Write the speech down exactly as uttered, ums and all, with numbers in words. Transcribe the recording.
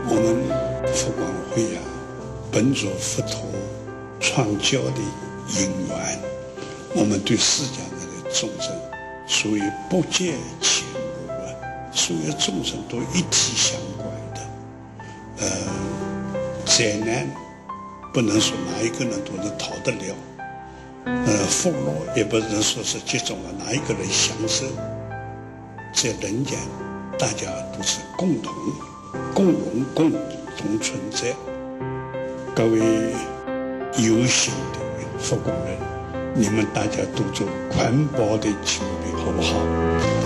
我们佛光会啊，本着佛陀传教的因缘，我们对世间的众生，属于不见前无啊，所有众生都一体相关的。呃，灾难不能说哪一个人都能逃得了，呃，福乐也不能说是集中了哪一个人享受。在人间，大家都是共同、共荣、共同存在。各位有心的佛光人，你们大家都做环保的准备，好不好？